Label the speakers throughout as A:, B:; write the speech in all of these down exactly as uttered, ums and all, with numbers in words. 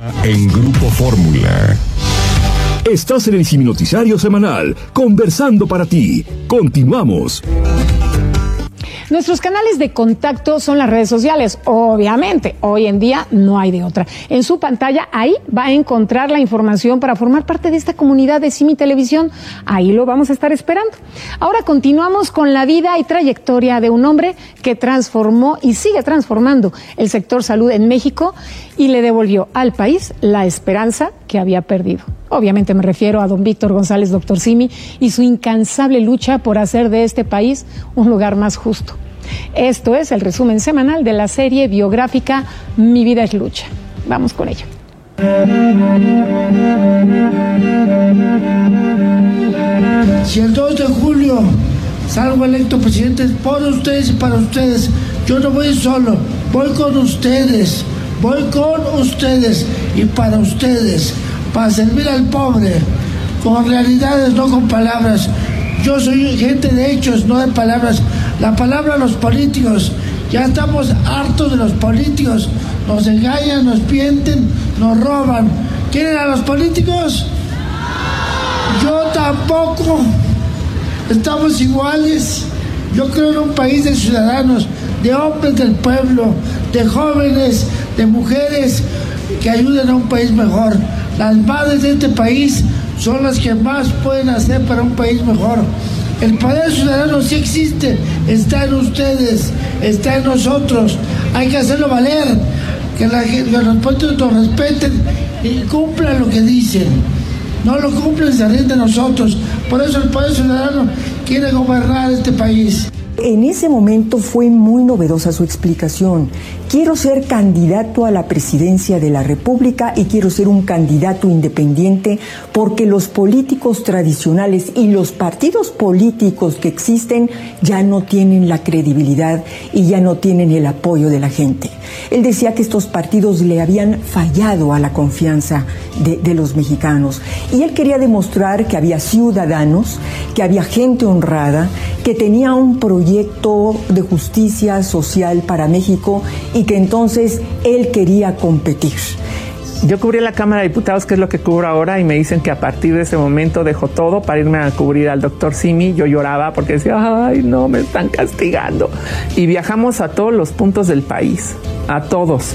A: En Grupo Fórmula. Estás en el Ciminoticiario Semanal, conversando para ti. Continuamos.
B: Nuestros canales de contacto son las redes sociales, obviamente, hoy en día no hay de otra. En su pantalla, ahí va a encontrar la información para formar parte de esta comunidad de Simi Televisión. Ahí lo vamos a estar esperando. Ahora continuamos con la vida y trayectoria de un hombre que transformó y sigue transformando el sector salud en México y le devolvió al país la esperanza que había perdido. Obviamente me refiero a don Víctor González, doctor Simi, y su incansable lucha por hacer de este país un lugar más justo. Esto es el resumen semanal de la serie biográfica Mi Vida es Lucha. Vamos con ello.
C: Si el dos de julio salgo electo presidente por ustedes y para ustedes, yo no voy solo, voy con ustedes, voy con ustedes y para ustedes, para servir al pobre, con realidades, no con palabras. Yo soy gente de hechos, no de palabras. La palabra a los políticos, ya estamos hartos de los políticos, nos engañan, nos mienten, nos roban. ¿Quieren a los políticos? Yo tampoco. Estamos iguales. Yo creo en un país de ciudadanos, de hombres del pueblo, de jóvenes, de mujeres que ayuden a un país mejor. Las madres de este país son las que más pueden hacer para un país mejor. El poder ciudadano sí existe, está en ustedes, está en nosotros. Hay que hacerlo valer, que, la, que los políticos nos respeten y cumplan lo que dicen. No lo cumplen, se ríen de nosotros. Por eso el poder ciudadano quiere gobernar este país.
D: En ese momento fue muy novedosa su explicación. Quiero ser candidato a la presidencia de la República y quiero ser un candidato independiente porque los políticos tradicionales y los partidos políticos que existen ya no tienen la credibilidad y ya no tienen el apoyo de la gente. Él decía que estos partidos le habían fallado a la confianza de, de los mexicanos y él quería demostrar que había ciudadanos, que había gente honrada, que tenía un proyecto de justicia social para México y que entonces él quería competir.
E: Yo cubrí la Cámara de Diputados, que es lo que cubro ahora, y me dicen que a partir de ese momento dejó todo para irme a cubrir al doctor Simi. Yo lloraba porque decía, ay, no, me están castigando. Y viajamos a todos los puntos del país, a todos.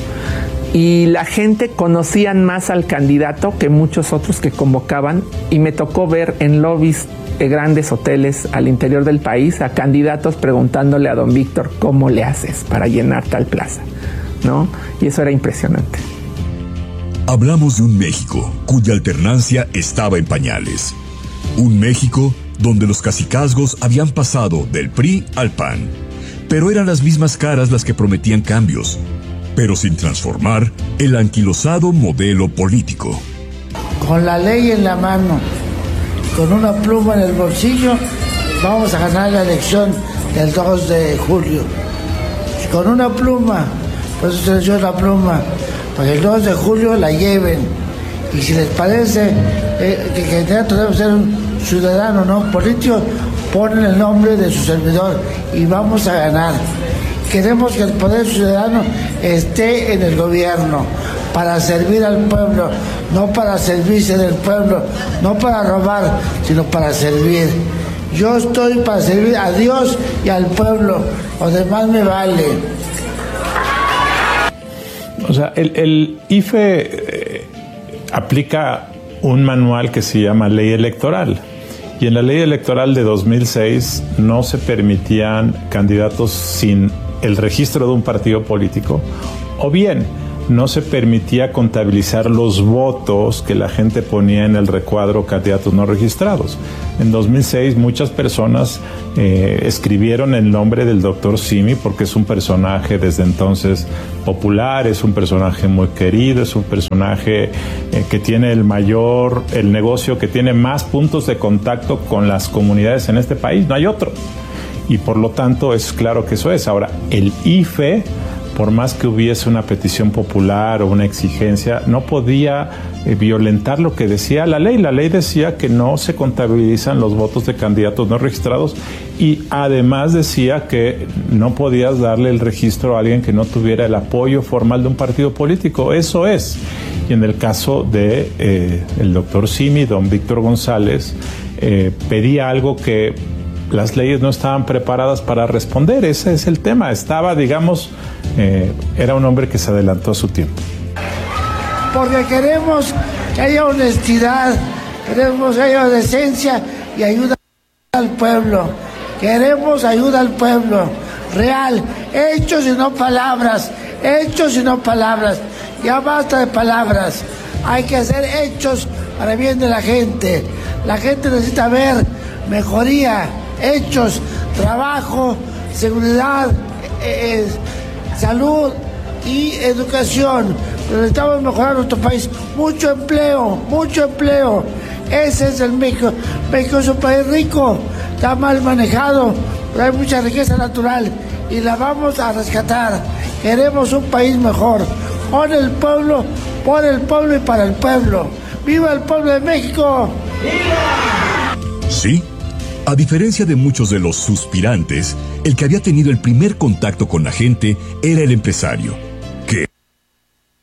E: Y la gente conocían más al candidato que muchos otros que convocaban, y me tocó ver en lobbies de grandes hoteles al interior del país a candidatos preguntándole a don Víctor cómo le haces para llenar tal plaza, ¿no? Y eso era impresionante.
A: Hablamos de un México cuya alternancia estaba en pañales. Un México donde los cacicazgos habían pasado del P R I al P A N, pero eran las mismas caras las que prometían cambios, pero sin transformar el anquilosado modelo político.
C: Con la ley en la mano, con una pluma en el bolsillo, vamos a ganar la elección del dos de julio. Con una pluma, por eso se les dio la pluma, para que el dos de julio la lleven. Y si les parece eh, que el candidato debe ser un ciudadano, no político, ponen el nombre de su servidor y vamos a ganar. Queremos que el poder ciudadano esté en el gobierno para servir al pueblo, no para servirse del pueblo, no para robar, sino para servir. Yo estoy para servir a Dios y al pueblo, lo demás me vale.
F: O sea, el, el I F E eh, aplica un manual que se llama Ley Electoral. Y en la Ley Electoral de dos mil seis no se permitían candidatos sin el registro de un partido político, o bien no se permitía contabilizar los votos que la gente ponía en el recuadro candidatos no registrados. En dos mil seis muchas personas eh, escribieron el nombre del doctor Simi porque es un personaje desde entonces popular, es un personaje muy querido, es un personaje eh, que tiene el mayor, el negocio que tiene más puntos de contacto con las comunidades en este país, no hay otro. Y por lo tanto es claro que eso es. Ahora, el I F E por más que hubiese una petición popular o una exigencia, no podía eh, violentar lo que decía la ley. La ley decía que no se contabilizan los votos de candidatos no registrados y además decía que no podías darle el registro a alguien que no tuviera el apoyo formal de un partido político. Eso es. Y en el caso de eh, el doctor Simi, don Víctor González, eh, pedía algo que las leyes no estaban preparadas para responder. Ese es el tema. Estaba, digamos, eh, era un hombre que se adelantó a su tiempo.
C: Porque queremos que haya honestidad, queremos que haya decencia y ayuda al pueblo. Queremos ayuda al pueblo, real, hechos y no palabras, hechos y no palabras. Ya basta de palabras, hay que hacer hechos para bien de la gente. La gente necesita ver mejoría, hechos, trabajo, seguridad, eh, salud y educación. Necesitamos mejorar nuestro país. Mucho empleo, mucho empleo. Ese es el México. México es un país rico, está mal manejado, pero hay mucha riqueza natural y la vamos a rescatar. Queremos un país mejor. Por el pueblo, por el pueblo y para el pueblo. ¡Viva el pueblo de México! ¡Viva!
A: Sí. A diferencia de muchos de los suspirantes, el que había tenido el primer contacto con la gente era el empresario,